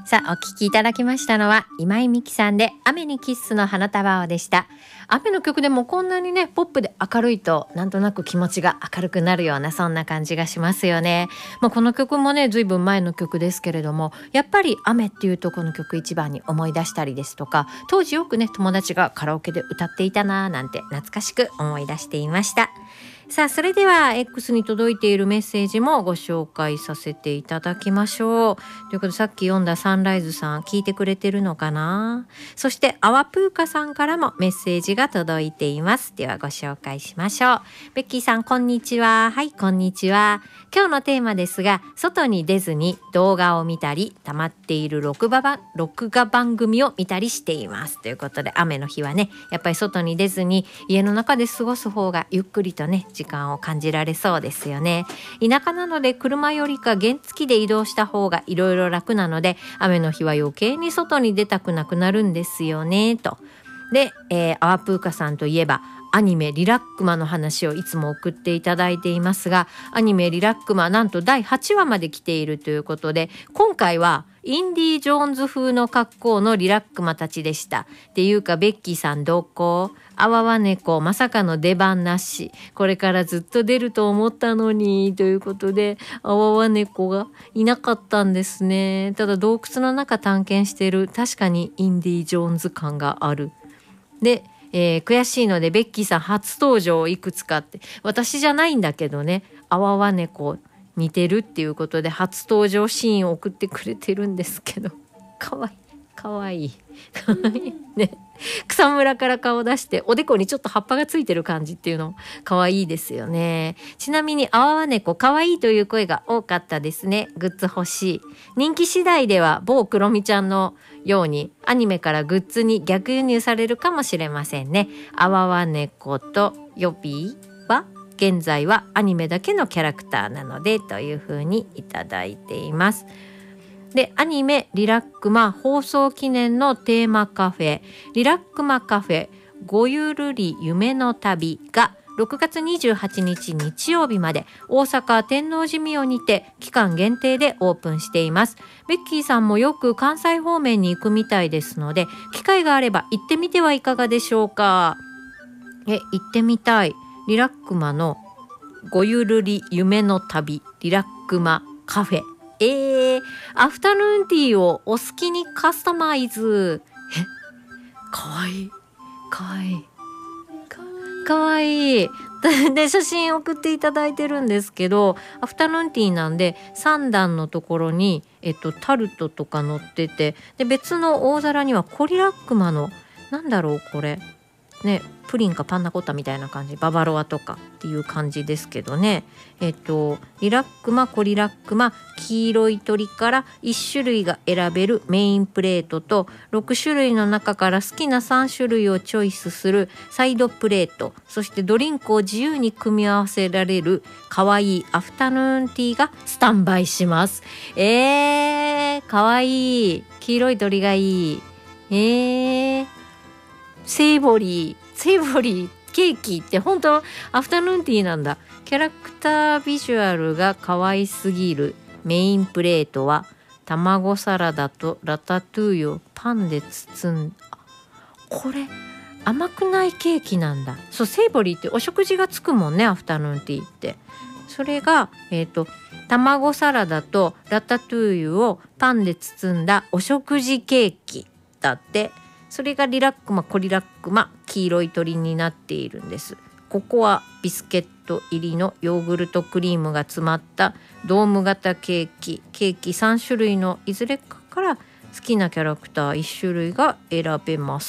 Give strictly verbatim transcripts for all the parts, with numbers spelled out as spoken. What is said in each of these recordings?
さあお聞きいただきましたのは今井美樹さんで雨にキッスの花束をでした。雨の曲でもこんなにねポップで明るいとなんとなく気持ちが明るくなるようなそんな感じがしますよね。まあ、この曲もねずいぶん前の曲ですけれども、やっぱり雨っていうとこの曲一番に思い出したりですとか、当時よくね友達がカラオケで歌っていたななんて懐かしく思い出していました。さあそれでは X に届いているメッセージもご紹介させていただきましょう。ということでさっき読んだサンライズさん聞いてくれてるのかな。そしてアワプーカさんからもメッセージが届いています。ではご紹介しましょう。ベッキーさんこんにちは。はいこんにちは。今日のテーマですが、外に出ずに動画を見たり溜まっている録画番録画番組を見たりしていますということで、雨の日はねやっぱり外に出ずに家の中で過ごす方がゆっくりとね時間を感じられそうですよね。田舎なので車よりか原付で移動した方がいろいろ楽なので、雨の日は余計に外に出たくなくなるんですよねと。で、えー、アワプーカさんといえばアニメリラックマの話をいつも送っていただいていますが、アニメリラックマなんとだいはちわまで来ているということで、今回はインディ・ジョーンズ風の格好のリラックマたちでした。っていうかベッキーさんどこ？あわわ猫まさかの出番なし。これからずっと出ると思ったのにということで、あわわ猫がいなかったんですね。ただ洞窟の中探検してる、確かにインディ・ジョーンズ感がある。でえー、悔しいのでベッキーさん初登場いくつかって、私じゃないんだけどね、あわわ猫似てるっていうことで初登場シーンを送ってくれてるんですけど、かわいいかわいいかわいいね。草むらから顔出しておでこにちょっと葉っぱがついてる感じっていうのかわいいですよね。ちなみにあわわ猫かわいいという声が多かったですね。グッズ欲しい。人気次第では某クロミちゃんのようにアニメからグッズに逆輸入されるかもしれませんね。あわわ猫とヨピーは現在はアニメだけのキャラクターなのでというふうにいただいています。でアニメリラックマ放送記念のテーマカフェリラックマカフェごゆるり夢の旅がろくがつにじゅうはちにち日曜日まで大阪天王寺ミオにて期間限定でオープンしています。ベッキーさんもよく関西方面に行くみたいですので、機会があれば行ってみてはいかがでしょうか。え行ってみたい。リラックマのごゆるり夢の旅リラックマカフェ、えー、アフタヌーンティーをお好きにカスタマイズ。えかわいいかわいいかわいいで写真送っていただいてるんですけど、アフタヌーンティーなんでさん段のところに、えっと、タルトとか乗ってて、で別の大皿にはコリラックマのなんだろうこれね、プリンかパンナコッタみたいな感じ、ババロアとかっていう感じですけどね。えっとリラックマコリラックマ黄色い鳥からいち種類が選べるメインプレートとろく種類の中から好きなさん種類をチョイスするサイドプレート、そしてドリンクを自由に組み合わせられるかわいいアフタヌーンティーがスタンバイします。えーかわいい黄色い鳥がいい。えーセイボリーセイボリーケーキって本当アフタヌーンティーなんだ。キャラクタービジュアルが可愛すぎるメインプレートは卵サラダとラタトゥーユをパンで包んだ。これ甘くないケーキなんだ。そうセイボリーってお食事がつくもんね、アフタヌーンティーって。それがえっと卵サラダとラタトゥーユをパンで包んだお食事ケーキだって。それがリラックマコリラックマ黄色い鳥になっているんです。ここはビスケット入りのヨーグルトクリームが詰まったドーム型ケーキケーキさん種類のいずれかから好きなキャラクターいち種類が選べます。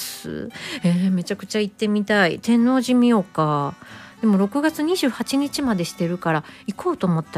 えー、めちゃくちゃ行ってみたい。天王寺見ようか。でもろくがつにじゅうはちにちまでしてるから行こうと思った